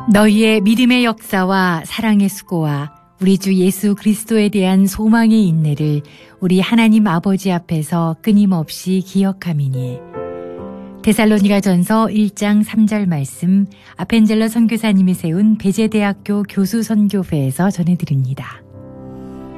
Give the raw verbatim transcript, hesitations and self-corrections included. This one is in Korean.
너희의 믿음의 역사와 사랑의 수고와 우리 주 예수 그리스도에 대한 소망의 인내를 우리 하나님 아버지 앞에서 끊임없이 기억함이니. 데살로니가전서 일 장 삼 절 말씀 아펜젤러 선교사님이 세운 배제대학교 교수 선교회에서 전해드립니다.